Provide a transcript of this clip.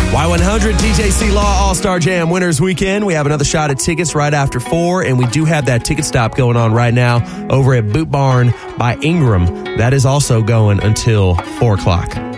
Y100 TJC Law All-Star Jam Winners Weekend. We have another shot at tickets right after 4, and we do have that ticket stop going on right now over at Boot Barn by Ingram. That is also going until 4 o'clock.